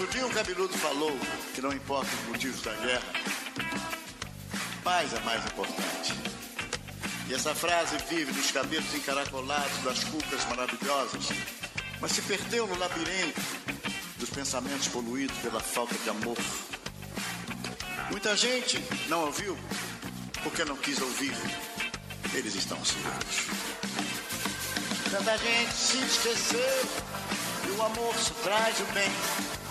Outro dia um cabeludo falou que não importa os motivos da guerra, paz é mais importante. E essa frase vive nos cabelos encaracolados das cucas maravilhosas, mas se perdeu no labirinto dos pensamentos poluídos pela falta de amor. Muita gente não ouviu porque não quis ouvir. Eles estão surdos. Tanta gente se esqueceu que o amor só traz o bem.